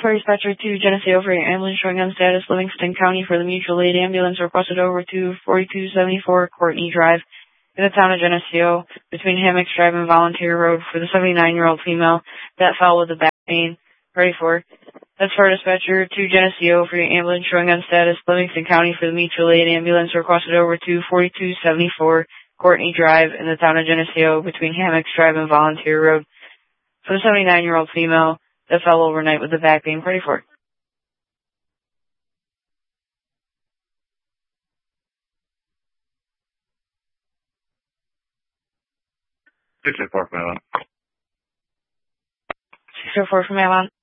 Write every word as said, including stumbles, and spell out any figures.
For dispatcher to Geneseo for your ambulance showing on status, Livingston County for the mutual aid ambulance requested over to forty-two seventy-four Courtney Drive in the town of Geneseo between Hammocks Drive and Volunteer Road for the seventy-nine-year-old female that fell with a back pain. Ready for. That's for dispatcher to Geneseo for your ambulance showing on status, Livingston County for the mutual aid ambulance requested over to forty-two seventy-four Courtney Drive in the town of Geneseo between Hammocks Drive and Volunteer Road for the seventy-nine-year-old female that fell overnight with a back pain. Ready for. six oh four from Avon. six oh four from Avon.